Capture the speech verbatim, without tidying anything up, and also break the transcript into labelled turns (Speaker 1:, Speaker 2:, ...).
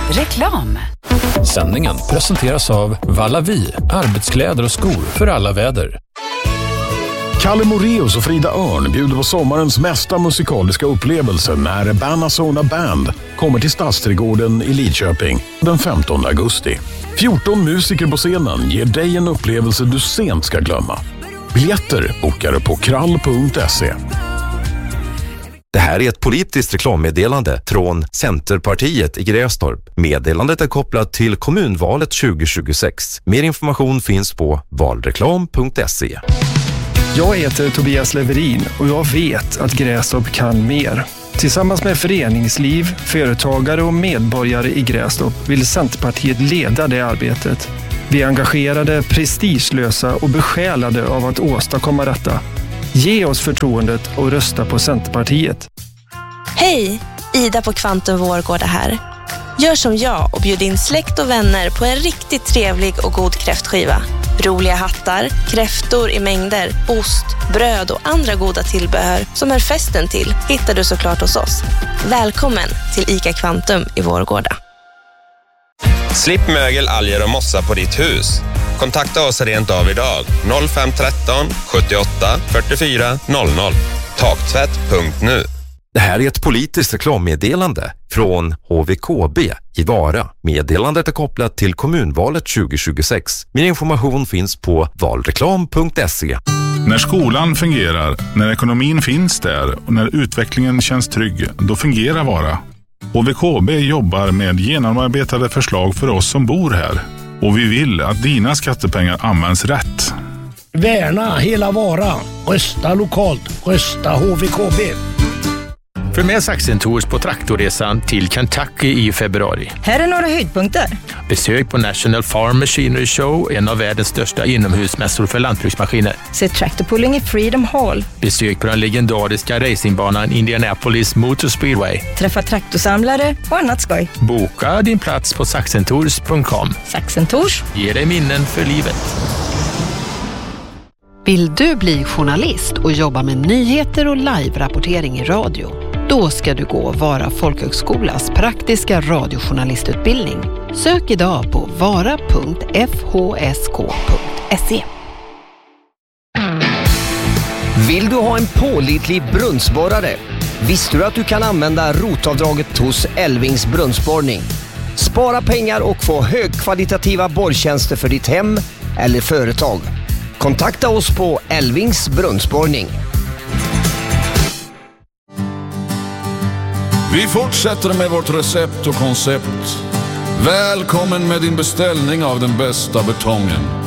Speaker 1: Reklam.
Speaker 2: Sändningen presenteras av Vallavi, arbetskläder och skor för alla väder.
Speaker 3: Kalle Moreus och Frida Örn bjuder på sommarens mesta musikaliska upplevelse när Banazona Band kommer till Stadsträdgården i Lidköping den femtonde augusti. fjorton musiker på scenen ger dig en upplevelse du sent ska glömma. Biljetter bokar du på krall punkt se.
Speaker 4: Det här är ett politiskt reklammeddelande från Centerpartiet i Grästorp. Meddelandet är kopplat till kommunvalet tjugo tjugosex. Mer information finns på valreklam punkt se.
Speaker 5: Jag heter Tobias Leverin och jag vet att Grästorp kan mer. Tillsammans med föreningsliv, företagare och medborgare i Grästorp vill Centerpartiet leda det arbetet. Vi är engagerade, prestigelösa och besjälade av att åstadkomma detta. Ge oss förtroendet och rösta på Centerpartiet.
Speaker 6: Hej, Ida på Kvantum Vårgårda här. Gör som jag och bjud in släkt och vänner på en riktigt trevlig och god kräftskiva. Roliga hattar, kräftor i mängder, ost, bröd och andra goda tillbehör som är festen till hittar du såklart hos oss. Välkommen till ICA Kvantum i Vårgårda.
Speaker 7: Slipp mögel, alger och mossa på ditt hus. Kontakta oss rent av idag. noll fem ett tre sjuttioåtta fyrtiofyra noll noll. Taktvätt punkt nu.
Speaker 4: Det här är ett politiskt reklammeddelande från H V K B i Vara. Meddelandet är kopplat till kommunvalet tjugo tjugosex. Mer information finns på valreklam punkt se.
Speaker 8: När skolan fungerar, när ekonomin finns där och när utvecklingen känns trygg, då fungerar Vara. H V K B jobbar med genomarbetade förslag för oss som bor här. Och vi vill att dina skattepengar används rätt.
Speaker 9: Värna hela Vara. Rösta lokalt. Rösta H V K B.
Speaker 10: För med Saxen Tours på traktorresan till Kentucky i februari.
Speaker 11: Här är några höjdpunkter.
Speaker 10: Besök på National Farm Machinery Show, en av världens största inomhusmässor för lantbruksmaskiner.
Speaker 11: Se traktorpulling i Freedom Hall.
Speaker 10: Besök på den legendariska racingbanan Indianapolis Motor Speedway.
Speaker 11: Träffa traktorsamlare och annat skoj.
Speaker 10: Boka din plats på saxen tours punkt com.
Speaker 11: Saxen Tours
Speaker 10: ger dig minnen för livet.
Speaker 1: Vill du bli journalist och jobba med nyheter och live-rapportering i radio? Då ska du gå Vara folkhögskolas praktiska radiojournalistutbildning. Sök idag på vara punkt fhsk punkt se.
Speaker 12: Vill du ha en pålitlig brunnsborrare? Visste du att du kan använda rotavdraget hos Elvings brunnsborrning? Spara pengar och få högkvalitativa borrtjänster för ditt hem eller företag. Kontakta oss på Elvings brunnsborrning.
Speaker 13: Vi fortsätter med vårt recept och koncept. Välkommen med din beställning av den bästa betongen.